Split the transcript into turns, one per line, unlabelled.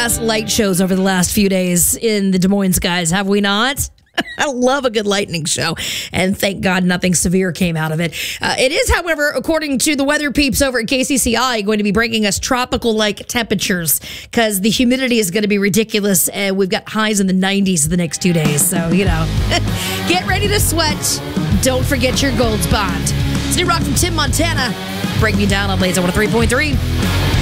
ass light shows over the last few days in the Des Moines skies, have we not? I love a good lightning show, and thank God nothing severe came out of it. It is, however, according to the weather peeps over at KCCI, going to be bringing us tropical-like temperatures because the humidity is going to be ridiculous, and we've got highs in the 90s the next 2 days. So, get ready to sweat. Don't forget your Gold's Bond. It's New Rock from Tim Montana. Break Me Down on Blaze 103.3.